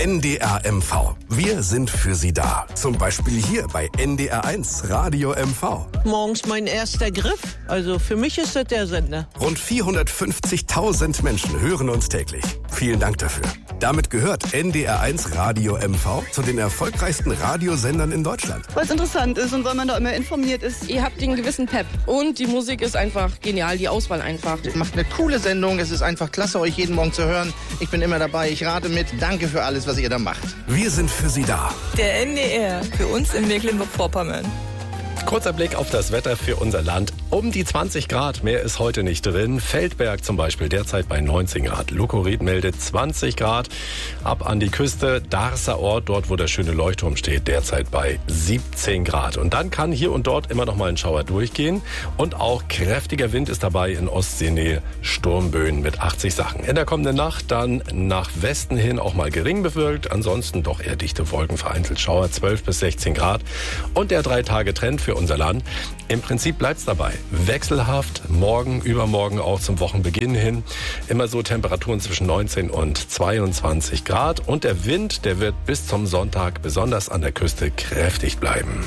NDR MV. Wir sind für Sie da. Zum Beispiel hier bei NDR1 Radio MV. Morgens mein erster Griff. Also für mich ist das der Sender. Rund 450.000 Menschen hören uns täglich. Vielen Dank dafür. Damit gehört NDR1 Radio MV zu den erfolgreichsten Radiosendern in Deutschland. Weil es interessant ist und weil man da immer informiert ist. Ihr habt den gewissen Pep und die Musik ist einfach genial, die Auswahl einfach. Ihr macht eine coole Sendung, es ist einfach klasse, euch jeden Morgen zu hören. Ich bin immer dabei, ich rate mit. Danke für alles, was ihr da macht. Wir sind für Sie da. Der NDR, für uns in Mecklenburg-Vorpommern. Kurzer Blick auf das Wetter für unser Land. Um die 20 Grad, mehr ist heute nicht drin. Feldberg zum Beispiel derzeit bei 19 Grad. Lukorid meldet 20 Grad. Ab an die Küste, Darßer Ort, dort wo der schöne Leuchtturm steht, derzeit bei 17 Grad. Und dann kann hier und dort immer noch mal ein Schauer durchgehen. Und auch kräftiger Wind ist dabei in Ostseenähe. Sturmböen mit 80 Sachen. In der kommenden Nacht dann nach Westen hin auch mal gering bewölkt. Ansonsten doch eher dichte Wolken, vereinzelt Schauer, 12 bis 16 Grad. Und der 3-Tage-Trend für unser Land. Im Prinzip bleibt's dabei. Wechselhaft, morgen, übermorgen auch zum Wochenbeginn hin. Immer so Temperaturen zwischen 19 und 22 Grad. Und der Wind, der wird bis zum Sonntag besonders an der Küste kräftig bleiben.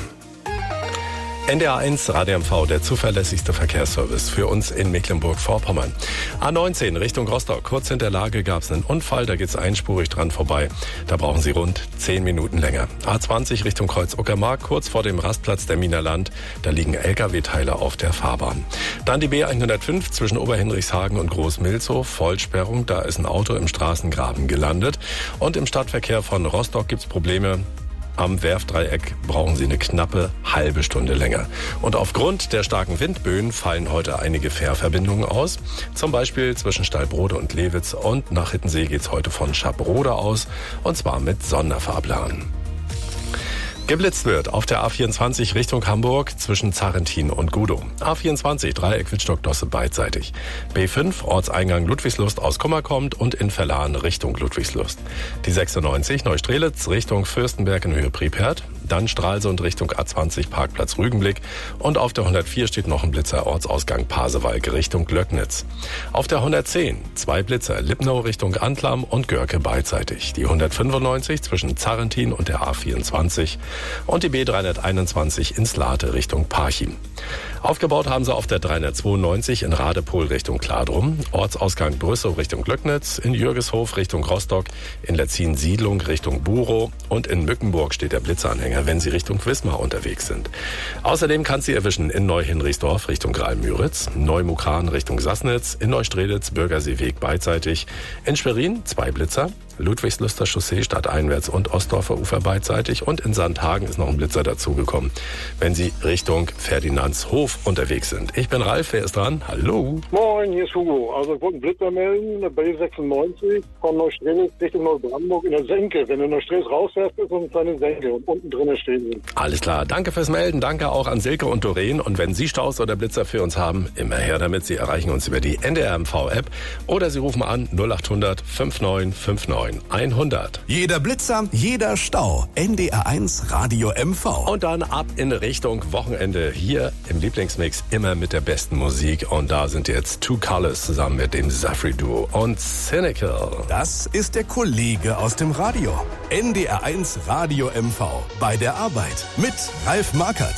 NDR1 Radio MV, der zuverlässigste Verkehrsservice für uns in Mecklenburg-Vorpommern. A19 Richtung Rostock. Kurz hinter Lage gab es einen Unfall, da geht's einspurig dran vorbei. Da brauchen Sie rund 10 Minuten länger. A20 Richtung Kreuz-Uckermark, kurz vor dem Rastplatz der Minerland. Da liegen LKW-Teile auf der Fahrbahn. Dann die B105 zwischen Oberhinrichshagen und Großmilzow. Vollsperrung, da ist ein Auto im Straßengraben gelandet. Und im Stadtverkehr von Rostock gibt's Probleme. Am Werftdreieck brauchen Sie eine knappe halbe Stunde länger. Und aufgrund der starken Windböen fallen heute einige Fährverbindungen aus. Zum Beispiel zwischen Stallbrode und Lewitz und nach Hittensee geht's heute von Schabrode aus. Und zwar mit Sonderfahrplan. Geblitzt wird auf der A24 Richtung Hamburg zwischen Zarrentin und Gudow. A24 Dreieck Wittstock-Dosse beidseitig. B5 Ortseingang Ludwigslust aus Kummerkommt und in Verlahen Richtung Ludwigslust. Die 96 Neustrelitz Richtung Fürstenberg in Höhe Pripyat. Dann Stralsund Richtung A20 Parkplatz Rügenblick. Und auf der 104 steht noch ein Blitzer Ortsausgang Pasewalk Richtung Glöcknitz. Auf der 110 2 Blitzer Lippnow Richtung Antlam und Görke beidseitig. Die 195 zwischen Zarrentin und der A24. Und die B321 ins Late Richtung Parchim. Aufgebaut haben sie auf der 392 in Radepohl Richtung Kladrum, Ortsausgang Brüssow Richtung Glöcknitz, in Jürgeshof Richtung Rostock, in Letzin Siedlung Richtung Burow und in Mückenburg steht der Blitzeranhänger, wenn Sie Richtung Wismar unterwegs sind. Außerdem kann Sie erwischen in Neuhinrichsdorf Richtung Graal-Müritz, Neumukran Richtung Sassnitz, in Neustrelitz Bürgerseeweg beidseitig, in Schwerin 2 Blitzer, Ludwigsluster Chaussee stadteinwärts und Ostdorfer Ufer beidseitig und in Sandhagen ist noch ein Blitzer dazugekommen, wenn Sie Richtung Ferdinandshof unterwegs sind. Ich bin Ralf, wer ist dran? Hallo. Moin, hier ist Hugo. Also ich wollte einen Blitzer melden, bei 96 von Neustrelitz Richtung Neubrandenburg in der Senke. Wenn du in Neustrelitz rausfährst, ist so eine kleine Senke und unten drinnen stehen. Alles klar, danke fürs Melden, danke auch an Silke und Doreen und wenn Sie Staus oder Blitzer für uns haben, immer her damit. Sie erreichen uns über die NDR MV-App oder Sie rufen an 0800 5959 100. Jeder Blitzer, jeder Stau. NDR1 Radio MV. Und dann ab in Richtung Wochenende hier im Lieblingsmix immer mit der besten Musik. Und da sind jetzt Two Colors zusammen mit dem Zafri Duo und Cynical. Das ist der Kollege aus dem Radio. NDR1 Radio MV. Bei der Arbeit mit Ralf Markert.